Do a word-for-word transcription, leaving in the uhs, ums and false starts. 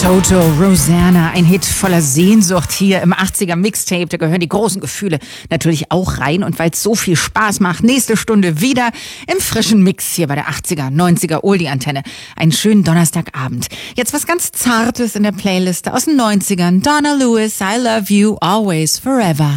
Toto, Rosanna, ein Hit voller Sehnsucht hier im achtziger Mixtape. Da gehören die großen Gefühle natürlich auch rein. Und weil es so viel Spaß macht, nächste Stunde wieder im frischen Mix hier bei der achtziger, neunziger Oldie-Antenne. Einen schönen Donnerstagabend. Jetzt was ganz Zartes in der Playliste aus den neunzigern. Donna Lewis, I Love You Always Forever.